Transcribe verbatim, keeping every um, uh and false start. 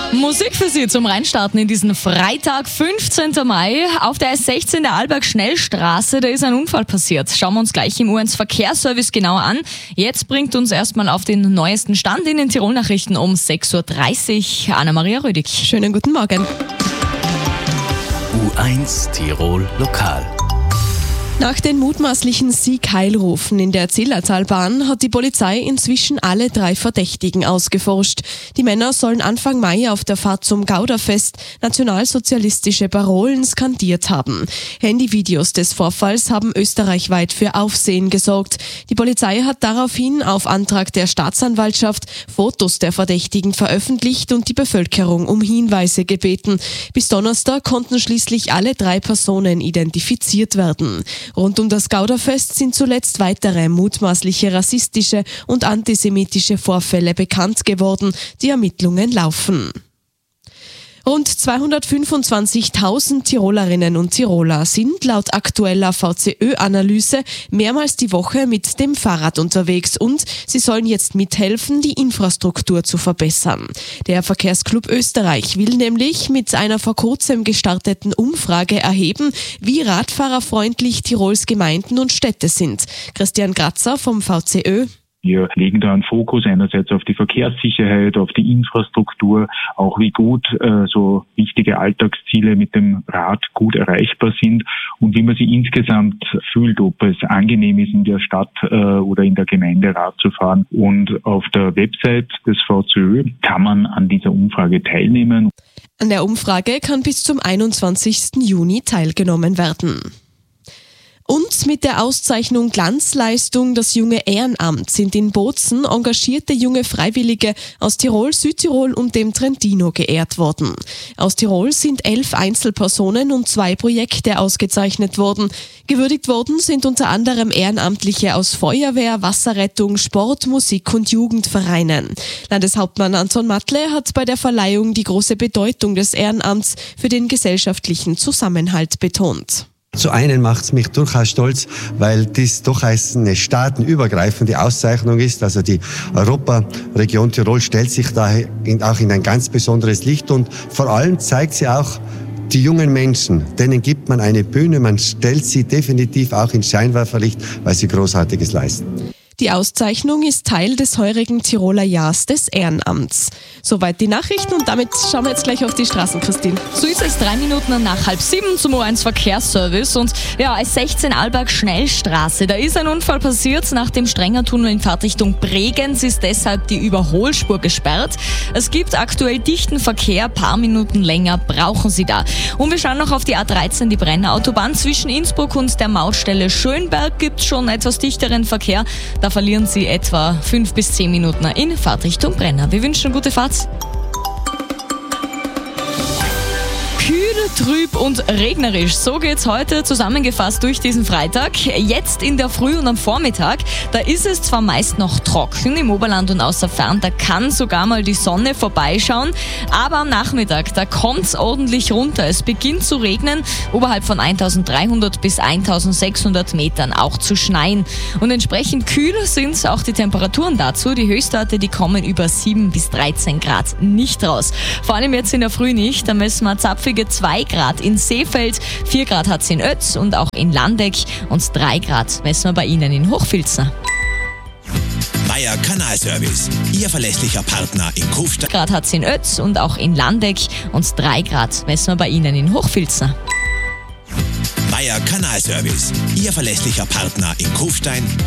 Musik für Sie zum Reinstarten in diesen Freitag, fünfzehnten Mai. Auf der S sechzehn der Arlberg-Schnellstraße, da ist ein Unfall passiert. Schauen wir uns gleich im U eins Verkehrsservice genauer an. Jetzt bringt uns erstmal auf den neuesten Stand in den Tirol-Nachrichten um sechs Uhr dreißig Anna-Maria Rödig. Schönen guten Morgen. U eins Tirol Lokal. Nach den mutmaßlichen Sieg-Heil-Rufen in der Zillertalbahn hat die Polizei inzwischen alle drei Verdächtigen ausgeforscht. Die Männer sollen Anfang Mai auf der Fahrt zum Gauderfest nationalsozialistische Parolen skandiert haben. Handyvideos des Vorfalls haben österreichweit für Aufsehen gesorgt. Die Polizei hat daraufhin auf Antrag der Staatsanwaltschaft Fotos der Verdächtigen veröffentlicht und die Bevölkerung um Hinweise gebeten. Bis Donnerstag konnten schließlich alle drei Personen identifiziert werden. Rund um das Gauderfest sind zuletzt weitere mutmaßliche rassistische und antisemitische Vorfälle bekannt geworden. Die Ermittlungen laufen. Rund zweihundertfünfundzwanzigtausend Tirolerinnen und Tiroler sind laut aktueller V C Ö-Analyse mehrmals die Woche mit dem Fahrrad unterwegs und sie sollen jetzt mithelfen, die Infrastruktur zu verbessern. Der Verkehrsclub Österreich will nämlich mit einer vor kurzem gestarteten Umfrage erheben, wie radfahrerfreundlich Tirols Gemeinden und Städte sind. Christian Grazer vom V C Ö. Wir legen da einen Fokus einerseits auf die Verkehrssicherheit, auf die Infrastruktur, auch wie gut äh, so wichtige Alltagsziele mit dem Rad gut erreichbar sind und wie man sich insgesamt fühlt, ob es angenehm ist, in der Stadt äh, oder in der Gemeinde Rad zu fahren. Und auf der Website des V C Ö kann man an dieser Umfrage teilnehmen. An der Umfrage kann bis zum einundzwanzigsten Juni teilgenommen werden. Und mit der Auszeichnung Glanzleistung das junge Ehrenamt sind in Bozen engagierte junge Freiwillige aus Tirol, Südtirol und dem Trentino geehrt worden. Aus Tirol sind elf Einzelpersonen und zwei Projekte ausgezeichnet worden. Gewürdigt worden sind unter anderem Ehrenamtliche aus Feuerwehr, Wasserrettung, Sport, Musik und Jugendvereinen. Landeshauptmann Anton Matle hat bei der Verleihung die große Bedeutung des Ehrenamts für den gesellschaftlichen Zusammenhalt betont. Zu einen macht es mich durchaus stolz, weil das doch eine staatenübergreifende Auszeichnung ist. Also die Europaregion Tirol stellt sich da in, auch in ein ganz besonderes Licht und vor allem zeigt sie auch die jungen Menschen, denen gibt man eine Bühne, man stellt sie definitiv auch ins Scheinwerferlicht, weil sie Großartiges leisten. Die Auszeichnung ist Teil des heurigen Tiroler Jahres des Ehrenamts. Soweit die Nachrichten und damit schauen wir jetzt gleich auf die Straßen, Christine. So ist es drei Minuten nach halb sieben zum U eins Verkehrsservice und ja, S sechzehn Arlberg-Schnellstraße. Da ist ein Unfall passiert nach dem Strengertunnel in Fahrtrichtung Bregenz, ist deshalb die Überholspur gesperrt. Es gibt aktuell dichten Verkehr, paar Minuten länger brauchen Sie da. Und wir schauen noch auf die A dreizehn, die Brennerautobahn. Zwischen Innsbruck und der Mautstelle Schönberg gibt es schon etwas dichteren Verkehr. Da verlieren Sie etwa fünf bis zehn Minuten in Fahrtrichtung Brenner. Wir wünschen gute Fahrt. Kühl, trüb und regnerisch. So geht's heute zusammengefasst durch diesen Freitag. Jetzt in der Früh und am Vormittag, da ist es zwar meist noch trocken im Oberland und außer Fern, da kann sogar mal die Sonne vorbeischauen, aber am Nachmittag, da kommt's ordentlich runter. Es beginnt zu regnen, oberhalb von eintausenddreihundert bis eintausendsechshundert Metern, auch zu schneien. Und entsprechend kühl sind auch die Temperaturen dazu. Die Höchstwerte, die kommen über sieben bis dreizehn Grad nicht raus. Vor allem jetzt in der Früh nicht, da messen wir zapfige zwei Grad in Seefeld, vier Grad hat's in Oetz und auch in Landeck und drei Grad messen wir bei Ihnen in Hochfilzen. Meier Kanalservice, Ihr verlässlicher Partner in Kufstein. Grad hat's in Oetz und auch in Landeck und drei Grad messen wir bei Ihnen in Hochfilzen. Meier Kanalservice, Ihr verlässlicher Partner in Kufstein.